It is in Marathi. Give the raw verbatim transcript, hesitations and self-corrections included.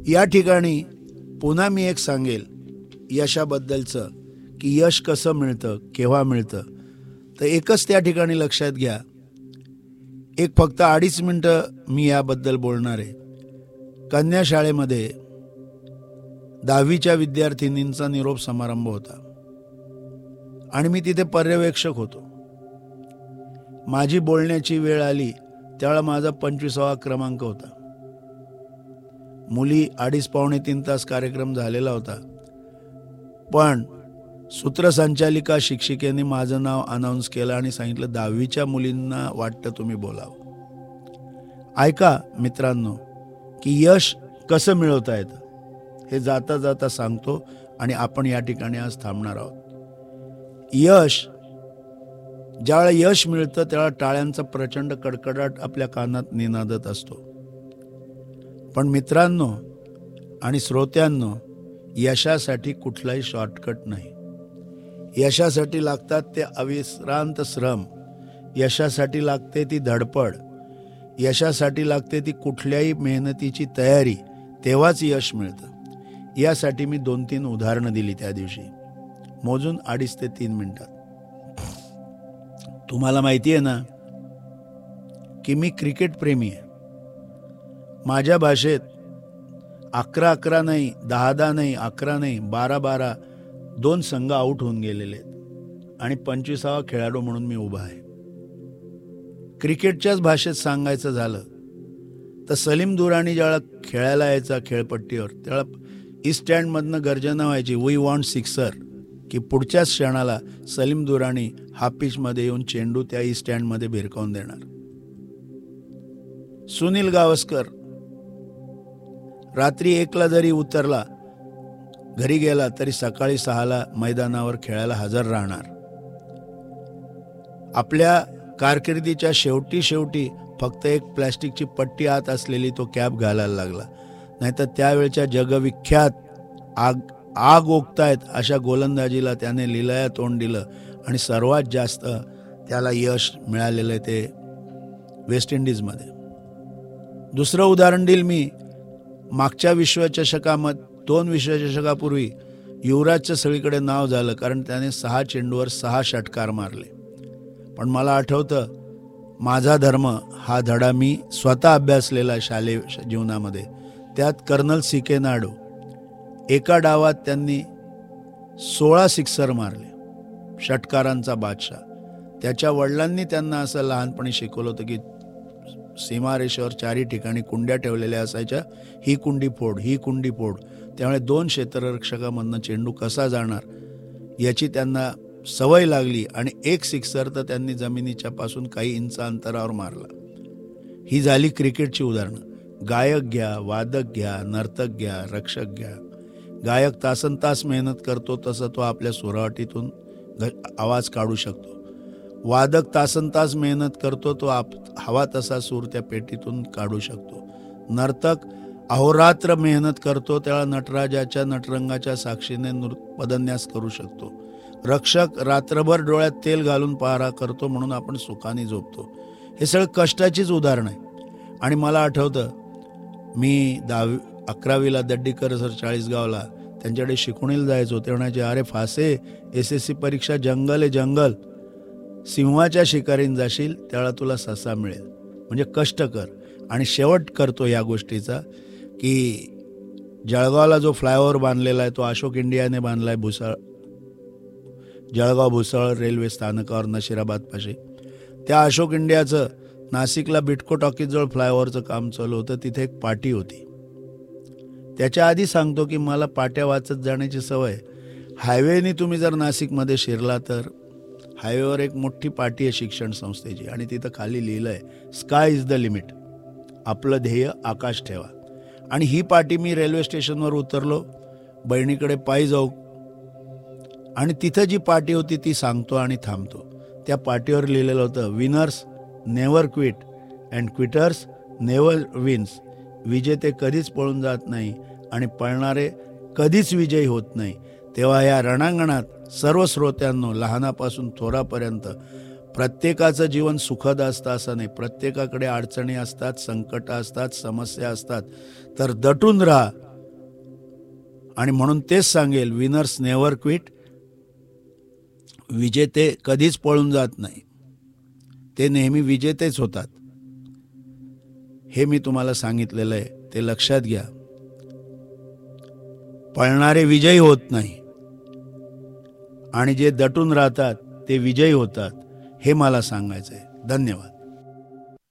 या ठिकाणी पुन्हा मी एक सांगेल यशाबद्दलचं, की यश कसं मिळतं, केव्हा मिळतं. तर एकच त्या ठिकाणी लक्षात घ्या, एक फक्त अडीच मिनटं मी याबद्दल बोलणार आहे. कन्या शाळेमध्ये दहावीच्या विद्यार्थिनींचा निरोप समारंभ होता आणि मी तिथे पर्यवेक्षक होतो. माझी बोलण्याची वेळ आली त्यावेळेला माझा पंचवीसावा क्रमांक होता. मुली अडीच पावणे तीन तास कार्यक्रम झालेला होता, पण सूत्रसंचालिका शिक्षिकेने माझं नाव अनाऊन्स केलं आणि सांगितलं, दहावीच्या मुलींना वाटतं तुम्ही बोलावं. ऐका मित्रांनो, की यश कसं मिळवता येतं हे जाता जाता सांगतो आणि आपण या ठिकाणी आज थांबणार आहोत. यश, ज्यावेळेला यश मिळतं त्यावेळेला टाळ्यांचा प्रचंड कडकडाट आपल्या कानात निनादत असतो. पण मित्रांनो आणि श्रोत्यांनो, यशासाठी कुठलाही शॉर्टकट नाही. यशासाठी लागतात ते अविश्रांत श्रम, यशासाठी लागते ती धडपड, यशासाठी लागते ती कुठल्याही मेहनतीची तयारी, तेव्हाच यश मिळतं. यासाठी मी दोन तीन उदाहरणं दिली त्या दिवशी, मोजून अडीच ते तीन मिनिटात. तुम्हाला माहिती आहे ना की मी क्रिकेट प्रेमी आहे. माझ्या भाषेत अकरा अकरा नाही, दहा दहा नाही, अकरा नाही, बारा बारा दोन संघ आऊट होऊन गेलेले आहेत आणि पंचवीसावा खेळाडू म्हणून मी उभा आहे. क्रिकेटच्याच भाषेत सांगायचं झालं तर सलीम दुरानी ज्यावेळेला खेळायला यायचा खेळपट्टीवर, त्यावेळेला ईस्ट स्टँडमधनं गर्जना व्हायची, वी वॉन्ट सिक्सर, की पुढच्याच क्षणाला सलीम दुरानी हा पिचमध्ये येऊन चेंडू त्या ईस्ट स्टँडमध्ये भिरकावून देणार. सुनील गावस्कर रात्री एकला जरी उतरला, घरी गेला तरी सकाळी सहाला मैदानावर खेळायला हजर राहणार. आपल्या कारकिर्दीच्या शेवटी शेवटी फक्त एक प्लॅस्टिकची पट्टी आत असलेली तो कॅप घालायला लागला, नाहीतर त्यावेळच्या जगविख्यात आग आग ओकतायत अशा गोलंदाजीला त्याने लिलया तोंड दिलं आणि सर्वात जास्त त्याला यश मिळालेलं ते वेस्ट इंडिजमध्ये. दुसरं उदाहरण देईल मी. मागच्या विश्वचषकामध्ये दोन विश्वचषकापूर्वी युवराजचं सगळीकडे नाव झालं कारण त्याने सहा चेंडूवर सहा षटकार मारले. पण मला आठवतं, माझा धर्म हा धडा मी स्वतः अभ्यासलेला शालेय जीवनामध्ये. त्यात कर्नल सी के नायडू एका डावात त्यांनी सोळा सिक्सर मारले, षटकारांचा बादशाह. त्याच्या वडिलांनी त्यांना असं लहानपणी शिकवलं होतं की सीमारेषेवर चारी ठिकाणी कुंड्या ठेवलेल्या असायच्या, ही कुंडी फोड, ही कुंडी फोड. त्यामुळे दोन क्षेत्ररक्षकामधनं चेंडू कसा जाणार याची त्यांना सवय लागली आणि एक सिक्सर तर त्यांनी जमिनीच्या पासून काही इंच अंतरावर मारला. ही झाली क्रिकेटची उदाहरणं. गायक घ्या, वादक घ्या, नर्तक घ्या, रक्षक घ्या. गायक तासन तास मेहनत करतो तसं तो आपल्या सुरावटीतून आवाज काढू शकतो. वादक तासन तास मेहनत करतो तो आप हवा तसा सूर त्या पेटीतून काढू शकतो. नर्तक अहोरात्र मेहनत करतो, त्याला नटराजाच्या नटरंगाच्या साक्षीने पदन्यास करू शकतो. रक्षक रात्रभर डोळ्यात तेल घालून पहारा करतो म्हणून आपण सुखाने झोपतो. हे सगळं कष्टाचीच उदाहरण आहे. आणि मला आठवतं, मी दहावी अकरावीला दड्डीकर सर चाळीसगावला त्यांच्याकडे शिकवणीला जायचो. ते म्हणायचे, अरे फासे, एस एस सी परीक्षा जंगल आहे जंगल, सिंहाच्या शिकारीन जाशील त्याला तुला ससा मिळेल. म्हणजे कष्ट कर. आणि शेवट करतो या गोष्टीचा की जळगावला जो फ्लायओव्हर बांधलेला आहे तो अशोक इंडियाने बांधला आहे. भुसाळ जळगाव भुसाळ रेल्वे स्थानकावर नशिराबाद पाशी. त्या अशोक इंडियाचं नाशिकला बिटको टॉकीजवळ फ्लायओव्हरचं काम चालू होतं. तिथे एक पाटी होती. त्याच्या आधी सांगतो की मला पाट्या वाचत जाण्याची सवय. हायवेने तुम्ही जर नाशिकमध्ये शिरला तर हायवेवर एक मोठी पाटी आहे शिक्षण संस्थेची आणि तिथं खाली लिहिलं आहे, स्काय इज द लिमिट, आपलं ध्येय आकाश ठेवा. आणि ही पाटी मी रेल्वे स्टेशनवर उतरलो, बहिणीकडे पायी जाऊ आणि तिथं जी पाटी होती ती सांगतो आणि थांबतो. त्या पाटीवर लिहिलेलं होतं, winners never quit and quitters never wins. विजेते कधीच पळून जात नाही आणि पळणारे कधीच विजयी होत नाही. तेव्हा या रणांगणात सर्व श्रोत्यांनो, लहानापासून थोरापर्यंत, प्रत्येकाचं जीवन सुखद असतं असं नाही. प्रत्येकाकडे अडचणी असतात, संकट असतात, समस्या असतात. तर दटून राहा, आणि म्हणून तेच सांगेल, विनर्स नेव्हर क्विट. विजेते कधीच पळून जात नाही, ते नेहमी विजेतेच होतात. हे मी तुम्हाला सांगितलेलं आहे, ते लक्षात घ्या. पळणारे विजयी होत नाही आणि जे दटून राहतात ते विजयी होतात, हे मला सांगायचं आहे. धन्यवाद.